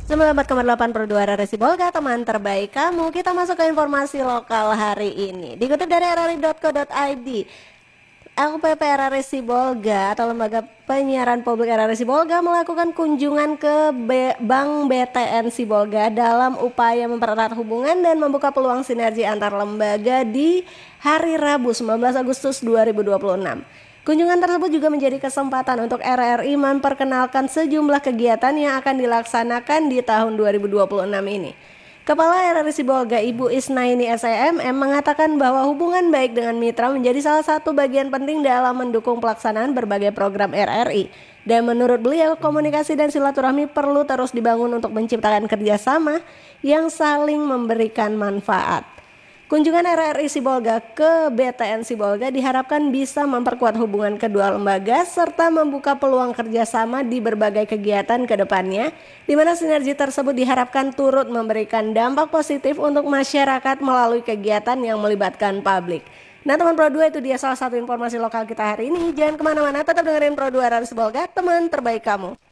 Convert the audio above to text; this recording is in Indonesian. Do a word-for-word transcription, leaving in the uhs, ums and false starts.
sembilan puluh empat koma delapan Pro dua R R I Sibolga, teman terbaik kamu. Kita masuk ke informasi lokal hari ini. Dikutip dari r r i dot co dot i d, L P P R R I Sibolga atau Lembaga Penyiaran Publik R R I Sibolga melakukan kunjungan ke B- Bank B T N Sibolga dalam upaya mempererat hubungan dan membuka peluang sinergi antar lembaga di hari Rabu sembilan belas Agustus dua ribu dua puluh enam. Kunjungan tersebut juga menjadi kesempatan untuk R R I memperkenalkan sejumlah kegiatan yang akan dilaksanakan di tahun dua ribu dua puluh enam ini. Kepala R R I Sibolga Ibu Isnaini S E M M mengatakan bahwa hubungan baik dengan mitra menjadi salah satu bagian penting dalam mendukung pelaksanaan berbagai program R R I. Dan menurut beliau, komunikasi dan silaturahmi perlu terus dibangun untuk menciptakan kerjasama yang saling memberikan manfaat. Kunjungan R R I Sibolga ke B T N Sibolga diharapkan bisa memperkuat hubungan kedua lembaga serta membuka peluang kerjasama di berbagai kegiatan ke depannya, di mana sinergi tersebut diharapkan turut memberikan dampak positif untuk masyarakat melalui kegiatan yang melibatkan publik. Nah teman Pro dua, itu dia salah satu informasi lokal kita hari ini. Jangan kemana-mana, tetap dengerin Pro dua R R I Sibolga, teman terbaik kamu.